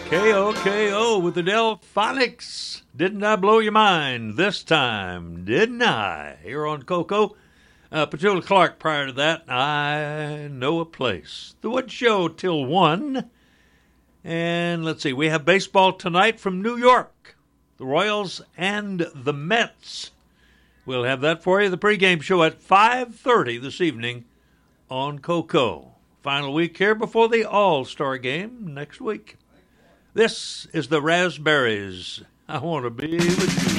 KOKO with the Delphonics. Didn't I blow your mind this time? Didn't I? Here on Coco. Petula Clark prior to that. I Know a Place. The Wood Show till 1. And let's see. We have baseball tonight from New York. The Royals and the Mets. We'll have that for you. The pregame show at 5:30 this evening on Coco. Final week here before the All-Star game next week. This is the Raspberries. I want to be with you.